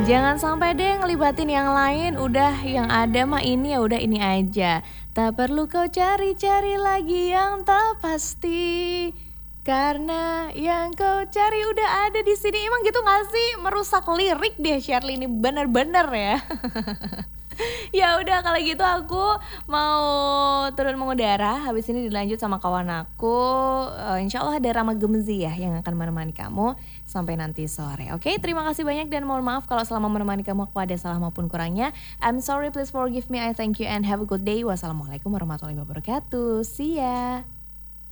Jangan sampai deh ngelibatin yang lain, udah yang ada mah ini ya udah ini aja. Tak perlu kau cari-cari lagi yang tak pasti. Karena yang kau cari udah ada di sini. Emang gitu gak sih? Merusak lirik deh Shirley ini bener-bener ya. Ya udah kalau gitu aku mau turun mengudara. Habis ini dilanjut sama kawan aku. Insya Allah ada Rama Gemzi ya yang akan menemani kamu sampai nanti sore. Oke, terima kasih banyak dan mohon maaf kalau selama menemani kamu aku ada salah maupun kurangnya. I'm sorry, please forgive me. I thank you and have a good day. Wassalamualaikum warahmatullahi wabarakatuh. See ya.